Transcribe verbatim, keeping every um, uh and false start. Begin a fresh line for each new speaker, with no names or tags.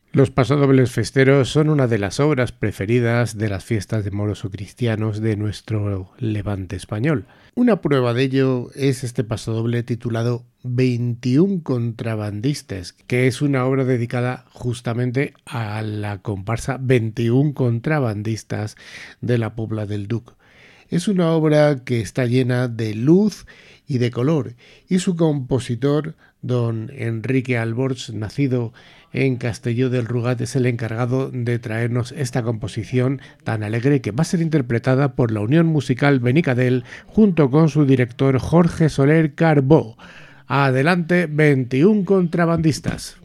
Los pasodobles festeros son una de las obras preferidas de las fiestas de moros o cristianos de nuestro Levante español. Una prueba de ello es este pasodoble titulado veintiún contrabandistas, que es una obra dedicada justamente a la comparsa veintiún contrabandistas de la Pobla del Duc. Es una obra que está llena de luz y de color, y su compositor, don Enrique Alborch, nacido en Castelló del Rugat, es el encargado de traernos esta composición tan alegre que va a ser interpretada por la Unión Musical Benicadel junto con su director Jorge Soler Carbó. Adelante, veintiún contrabandistas.